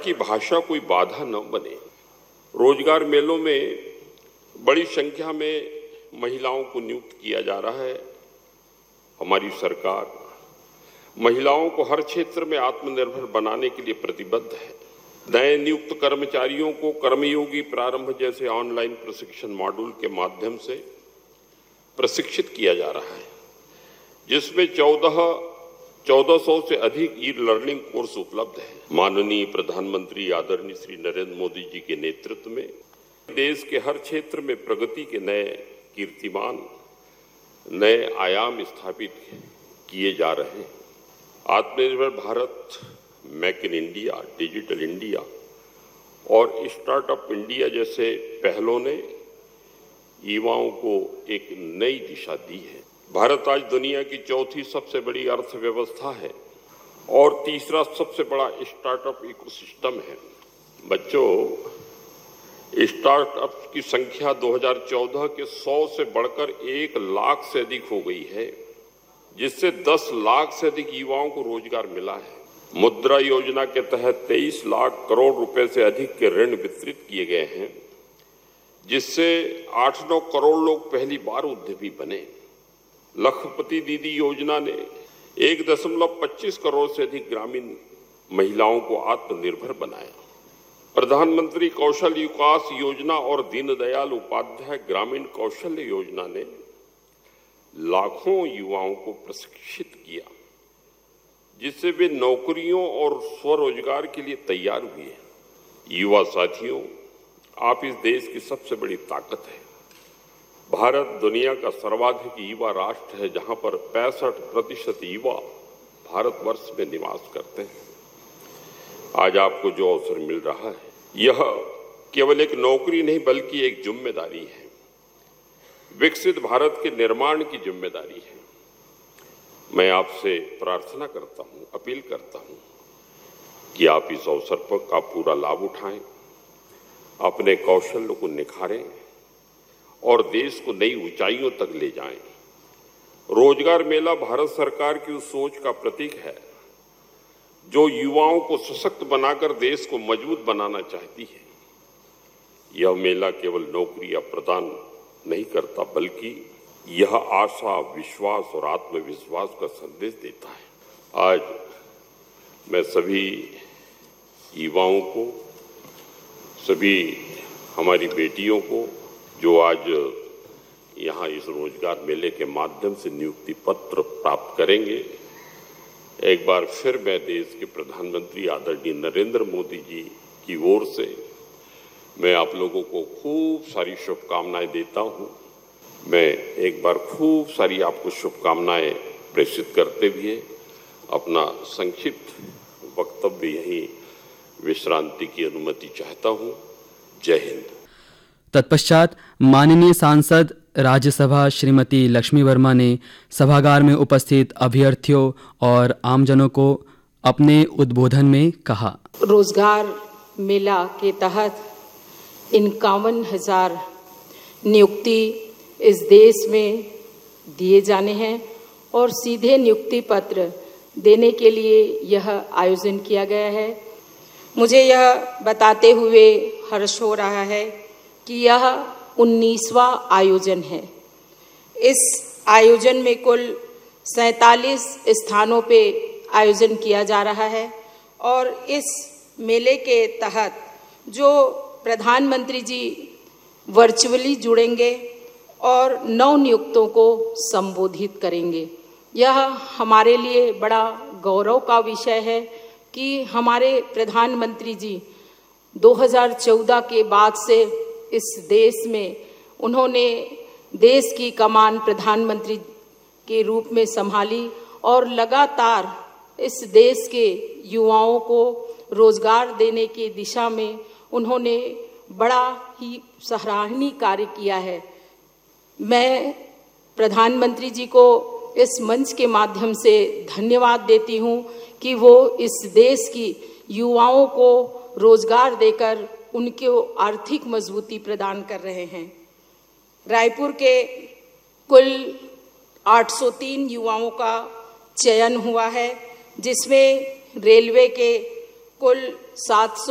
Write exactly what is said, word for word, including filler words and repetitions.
ताकि भाषा कोई बाधा न बने। रोजगार मेलों में बड़ी संख्या में महिलाओं को नियुक्त किया जा रहा है। हमारी सरकार महिलाओं को हर क्षेत्र में आत्मनिर्भर बनाने के लिए प्रतिबद्ध है। नए नियुक्त कर्मचारियों को कर्मयोगी प्रारंभ जैसे ऑनलाइन प्रशिक्षण मॉड्यूल के माध्यम से प्रशिक्षित किया जा रहा है, जिसमें चौदह चौदह सौ से अधिक ई लर्निंग कोर्स उपलब्ध है। माननीय प्रधानमंत्री आदरणीय श्री नरेंद्र मोदी जी के नेतृत्व में देश के हर क्षेत्र में प्रगति के नए कीर्तिमान, नए आयाम स्थापित किए जा रहे हैं। आत्मनिर्भर Bharat, make in India, digital India और स्टार्टअप इंडिया जैसे पहलों ने युवाओं को एक नई दिशा दी है। भारत आज दुनिया की चौथी सबसे बड़ी अर्थव्यवस्था है और तीसरा सबसे बड़ा स्टार्टअप इकोसिस्टम है। बच्चों, स्टार्टअप की संख्या दो हज़ार चौदह के सौ से बढ़कर एक लाख से अधिक हो गई है, जिससे दस लाख से अधिक युवाओं को रोजगार मिला है। मुद्रा योजना के तहत तेईस लाख करोड़ रुपए से अधिक के ऋण वितरित किए गए हैं, जिससे आठ नौ करोड़ लोग पहली बार उद्यमी बने। लखपति दीदी योजना ने एक दशमलव पच्चीस करोड़ से अधिक ग्रामीण महिलाओं को आत्मनिर्भर बनाया। प्रधानमंत्री कौशल विकास योजना और दीनदयाल उपाध्याय ग्रामीण कौशल्य योजना ने लाखों युवाओं को प्रशिक्षित किया, जिससे वे नौकरियों और स्वरोजगार के लिए तैयार हुए। युवा साथियों, आप इस देश की सबसे बड़ी ताकत है। भारत दुनिया का सर्वाधिक युवा राष्ट्र है, जहां पर पैंसठ प्रतिशत युवा भारतवर्ष में निवास करते हैं। आज आपको जो अवसर मिल रहा है, यह केवल एक नौकरी नहीं बल्कि एक जिम्मेदारी है। विकसित भारत के निर्माण की जिम्मेदारी है। मैं आपसे प्रार्थना करता हूं, अपील करता हूं कि आप इस अवसर पर का पूरा लाभ उठाएं, अपने कौशल को निखारें और देश को नई ऊंचाइयों तक ले जाएं। रोजगार मेला भारत सरकार की उस सोच का प्रतीक है जो युवाओं को सशक्त बनाकर देश को मजबूत बनाना चाहती है। यह मेला केवल नौकरियां प्रदान नहीं करता, बल्कि यह आशा, विश्वास और आत्मविश्वास का संदेश देता है। आज मैं सभी युवाओं को, सभी हमारी बेटियों को जो आज यहाँ इस रोजगार मेले के माध्यम से नियुक्ति पत्र प्राप्त करेंगे, एक बार फिर मैं देश के प्रधानमंत्री आदरणीय नरेंद्र मोदी जी की ओर से मैं आप लोगों को खूब सारी शुभकामनाएं देता हूं। मैं एक बार खूब सारी आपको शुभकामनाएं प्रेषित करते हुए अपना संक्षिप्त वक्तव्य यहीं विश्रांति की अनुमति चाहता हूं। जय हिंद। तत्पश्चात माननीय सांसद राज्यसभा श्रीमती लक्ष्मी वर्मा ने सभागार में उपस्थित अभ्यर्थियों और आमजनों को अपने उद्बोधन में कहा। रोजगार मेला के तहत इक्यावन हजार नियुक्ति इस देश में दिए जाने हैं और सीधे नियुक्ति पत्र देने के लिए यह आयोजन किया गया है। मुझे यह बताते हुए हर्ष हो रहा है कि यह उन्नीसवां आयोजन है। इस आयोजन में कुल सैंतालीस स्थानों पे आयोजन किया जा रहा है और इस मेले के तहत जो प्रधानमंत्री जी वर्चुअली जुड़ेंगे और नव नियुक्तों को संबोधित करेंगे। यह हमारे लिए बड़ा गौरव का विषय है कि हमारे प्रधानमंत्री जी दो हज़ार चौदह के बाद से इस देश में उन्होंने देश की कमान प्रधानमंत्री के रूप में संभाली और लगातार इस देश के युवाओं को रोजगार देने की दिशा में उन्होंने बड़ा ही सराहनीय कार्य किया है। मैं प्रधानमंत्री जी को इस मंच के माध्यम से धन्यवाद देती हूँ कि वो इस देश की युवाओं को रोजगार देकर उनको आर्थिक मजबूती प्रदान कर रहे हैं। रायपुर के कुल आठ सौ तीन युवाओं का चयन हुआ है, जिसमें रेलवे के कुल सात सौ